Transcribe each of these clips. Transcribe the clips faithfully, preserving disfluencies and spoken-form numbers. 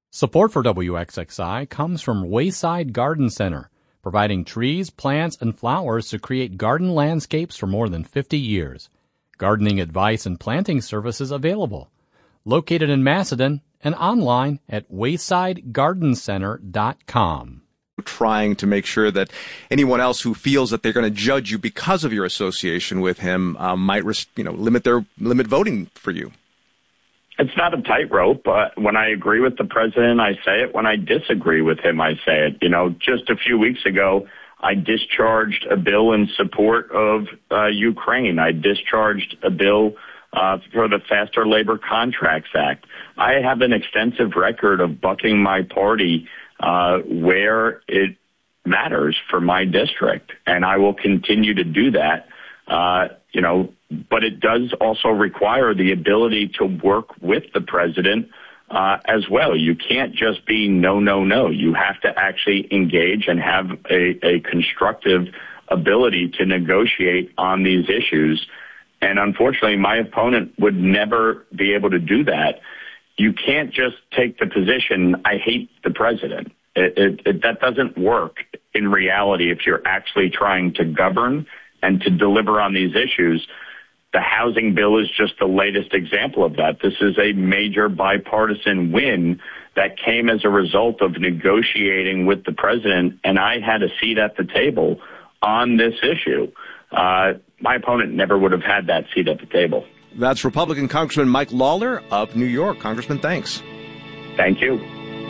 Support for W X X I comes from Wayside Garden Center, providing trees, plants, and flowers to create garden landscapes for more than fifty years. Gardening advice and planting services available. Located in Macedon and online at wayside garden center dot com. Trying to make sure that anyone else who feels that they're going to judge you because of your association with him um, might, you know, limit their limit voting for you. It's not a tightrope. But when I agree with the president, I say it. When I disagree with him, I say it. You know, just a few weeks ago, I discharged a bill in support of uh, Ukraine. I discharged a bill uh, for the Faster Labor Contracts Act. I have an extensive record of bucking my party uh, where it matters for my district, and I will continue to do that. Uh, you know, but it does also require the ability to work with the president uh, as well. You can't just be no, no, no. You have to actually engage and have a, a constructive ability to negotiate on these issues. And unfortunately, my opponent would never be able to do that. You can't just take the position, I hate the president. It, it, it, that doesn't work in reality if you're actually trying to govern and to deliver on these issues. The housing bill is just the latest example of that. This is a major bipartisan win that came as a result of negotiating with the president, and I had a seat at the table on this issue. Uh, my opponent never would have had that seat at the table. That's Republican Congressman Mike Lawler of New York. Congressman, thanks. Thank you.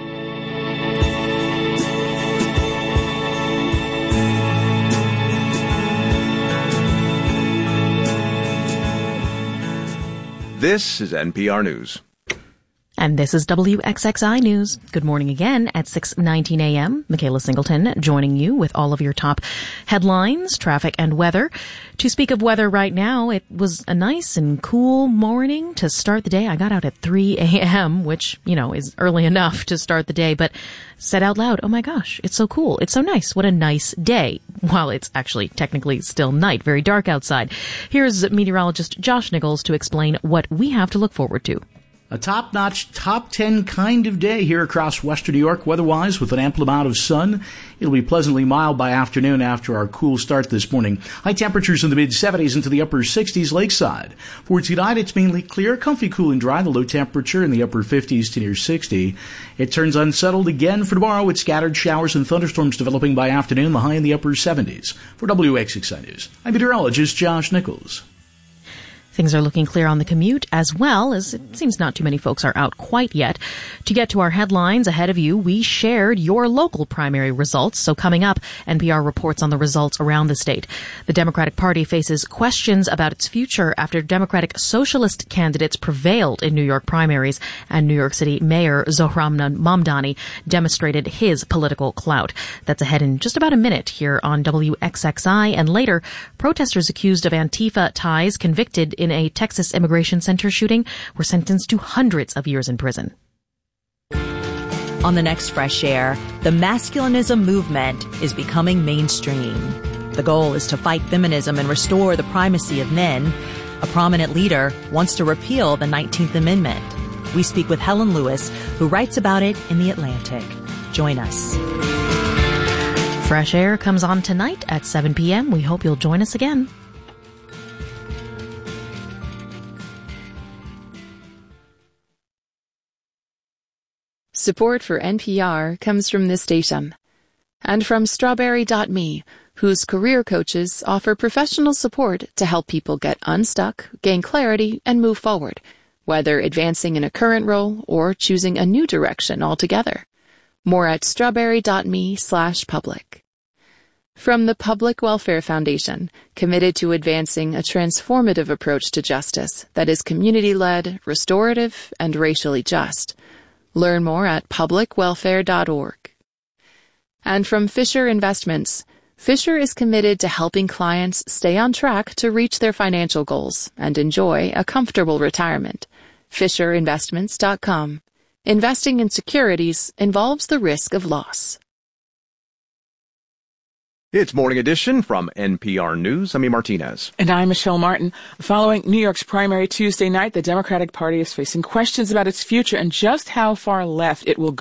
This is N P R News. And this is W X X I News. Good morning again at six nineteen a.m. Michaela Singleton joining you with all of your top headlines, traffic, and weather. To speak of weather right now, it was a nice and cool morning to start the day. I got out at three a.m., which, you know, is early enough to start the day, but said out loud, oh my gosh, it's so cool. It's so nice. What a nice day. While it's actually technically still night, very dark outside. Here's meteorologist Josh Nichols to explain what we have to look forward to. A top-notch, top ten kind of day here across western New York, weather-wise, with an ample amount of sun. It'll be pleasantly mild by afternoon after our cool start this morning. High temperatures in the mid-seventies into the upper sixties lakeside. For tonight, it's mainly clear, comfy, cool, and dry. The low temperature in the upper fifties to near sixty. It turns unsettled again for tomorrow with scattered showers and thunderstorms developing by afternoon, the high in the upper seventies. For W X X I News, I'm meteorologist Josh Nichols. Things are looking clear on the commute as well, as it seems not too many folks are out quite yet. To get to our headlines ahead of you, we shared your local primary results. So coming up, N P R reports on the results around the state. The Democratic Party faces questions about its future after Democratic Socialist candidates prevailed in New York primaries, and New York City Mayor Zohran Mamdani demonstrated his political clout. That's ahead in just about a minute here on W X X I. And later, protesters accused of Antifa ties convicted in a Texas immigration center shooting were sentenced to hundreds of years in prison. On the next Fresh Air, the masculinism movement is becoming mainstream. The goal is to fight feminism and restore the primacy of men. A prominent leader wants to repeal the nineteenth Amendment. We speak with Helen Lewis, who writes about it in The Atlantic. Join us. Fresh Air comes on tonight at seven p.m. We hope you'll join us again. Support for N P R comes from this station and from Strawberry dot me, whose career coaches offer professional support to help people get unstuck, gain clarity, and move forward, whether advancing in a current role or choosing a new direction altogether. More at strawberry dot me slash public. From the Public Welfare Foundation, committed to advancing a transformative approach to justice that is community-led, restorative, and racially just. Learn more at public welfare dot org. And from Fisher Investments, Fisher is committed to helping clients stay on track to reach their financial goals and enjoy a comfortable retirement. fisher investments dot com. Investing in securities involves the risk of loss. It's Morning Edition from N P R News. I'm E. Martinez. And I'm Michelle Martin. Following New York's primary Tuesday night, the Democratic Party is facing questions about its future and just how far left it will go.